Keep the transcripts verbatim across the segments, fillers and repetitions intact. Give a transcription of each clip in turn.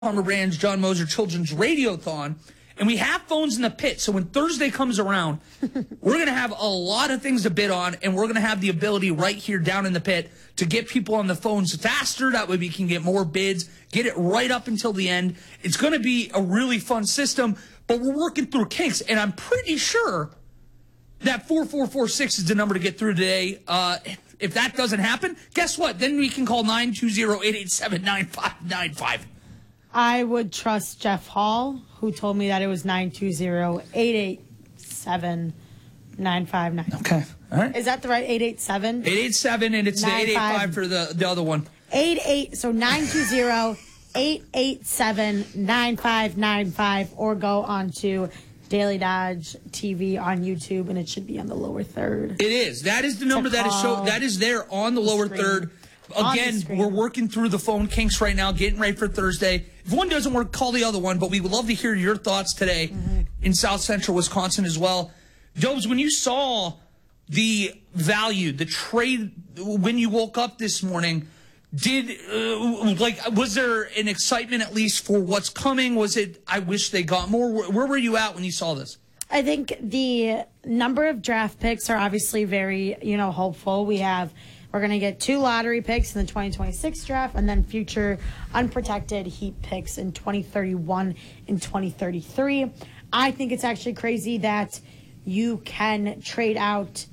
Farmer Brands, John Moser Children's Radiothon, and we have phones in the pit. So when Thursday comes around, we're going to have a lot of things to bid on, and we're going to have the ability right here down in the pit to get people on the phones faster. That way we can get more bids, get it right up until the end. It's going to be a really fun system, but we're working through kinks, and I'm pretty sure that four four four six is the number to get through today. Uh, if that doesn't happen, guess what? Then we can call nine two zero, eight eight seven, nine five nine five. I would trust Jeff Hall, who told me that it was nine two zero, eight eight seven, nine five nine. Okay. All right. Is that the right eight eight seven? eight eight seven, and it's the eight eight five for the, the other one. eight eight, so nine two zero, eight eight seven, nine five nine five, or go on to Daily Dodge T V on YouTube, and it should be on the lower third. It is. That is the number that is show, that is there on the, the lower screen. third. Again, we're working through the phone kinks right now, getting ready for Thursday. If one doesn't work, call the other one, but we would love to hear your thoughts today mm-hmm. in South Central Wisconsin as well. Dobes, when you saw the value, the trade, when you woke up this morning, did, uh, like, was there an excitement at least for what's coming? Was it, I wish they got more? Where, where were you at when you saw this? I think the number of draft picks are obviously very, you know, hopeful. We have... We're going to get two lottery picks in the twenty twenty-six draft and then future unprotected heat picks in twenty thirty-one and twenty thirty-three. I think it's actually crazy that you can trade out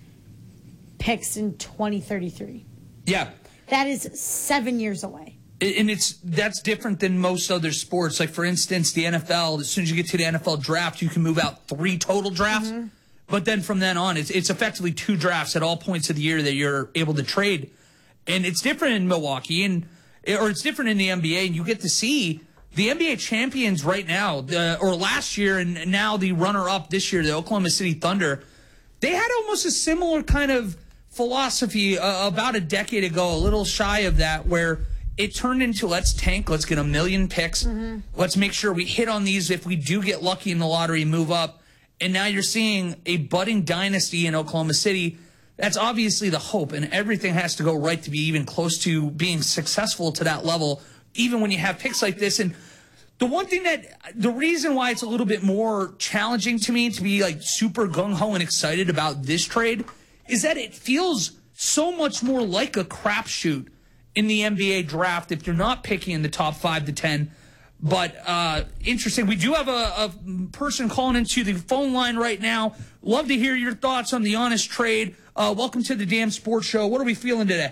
picks in twenty thirty-three. Yeah. That is seven years away. And it's that's different than most other sports. Like, for instance, the N F L, as soon as you get to the N F L draft, you can move out three total drafts. Mm-hmm. But then from then on, it's, it's effectively two drafts at all points of the year that you're able to trade. And it's different in Milwaukee, and or it's different in the N B A. And you get to see the N B A champions right now, the, or last year, and now the runner-up this year, the Oklahoma City Thunder. They had almost a similar kind of philosophy uh, about a decade ago, a little shy of that, where it turned into let's tank, let's get a million picks. Mm-hmm. Let's make sure we hit on these if we do get lucky in the lottery and move up. And now you're seeing a budding dynasty in Oklahoma City. That's obviously the hope, and everything has to go right to be even close to being successful to that level, even when you have picks like this. And the one thing that, the reason why it's a little bit more challenging to me to be like super gung-ho and excited about this trade is that it feels so much more like a crapshoot in the N B A draft if you're not picking in the top five to ten. But uh, interesting. We do have a, a person calling into the phone line right now. Love to hear your thoughts on the honest trade. Uh, welcome to the Damn Sports Show. What are we feeling today?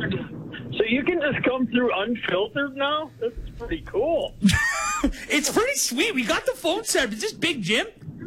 So you can just come through unfiltered now? This is pretty cool. It's pretty sweet. We got the phone set. Is this Big Jim?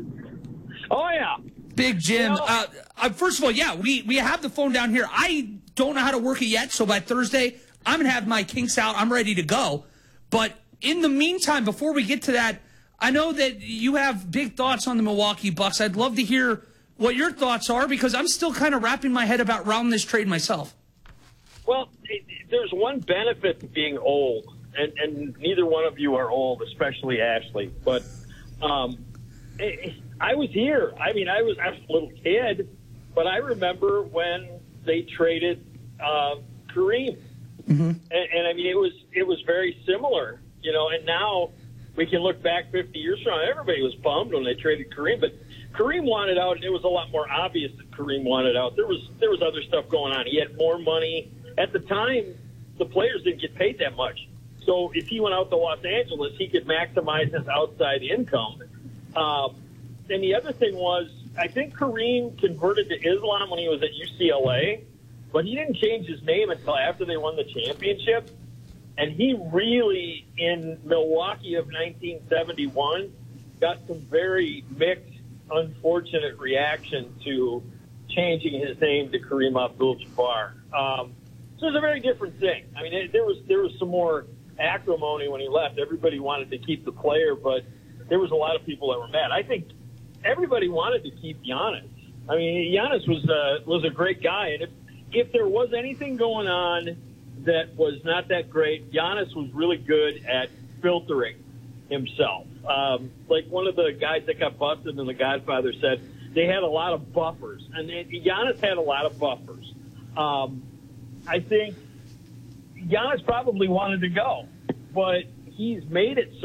Oh, yeah. Big Jim. You know, uh, uh, first of all, yeah, we, we have the phone down here. I don't know how to work it yet, so by Thursday, I'm going to have my kinks out. I'm ready to go. But in the meantime, before we get to that, I know that you have big thoughts on the Milwaukee Bucks. I'd love to hear what your thoughts are because I'm still kind of wrapping my head about around this trade myself. Well, it, there's one benefit to being old, and, and neither one of you are old, especially Ashley. But um, it, I was here. I mean, I was, I was a little kid, but I remember when they traded uh, Kareem. Mm-hmm. And, and, I mean, it was it was very similar. You know, and now we can look back fifty years from now. Everybody was bummed when they traded Kareem, but Kareem wanted out, and it was a lot more obvious that Kareem wanted out. There was there was other stuff going on. He had more money. At the time, the players didn't get paid that much. So if he went out to Los Angeles, he could maximize his outside income. Um, and the other thing was, I think Kareem converted to Islam when he was at U C L A, but he didn't change his name until after they won the championship. And he really, in Milwaukee of nineteen seventy-one, got some very mixed, unfortunate reaction to changing his name to Kareem Abdul-Jabbar. Um, so it was a very different thing. I mean, it, there was there was some more acrimony when he left. Everybody wanted to keep the player, but there was a lot of people that were mad. I think everybody wanted to keep Giannis. I mean, Giannis was a, was a great guy, and if if there was anything going on that was not that great, Giannis was really good at filtering himself. Um, like one of the guys that got busted in The Godfather said, they had a lot of buffers. And they, Giannis had a lot of buffers. Um, I think Giannis probably wanted to go, but he's made it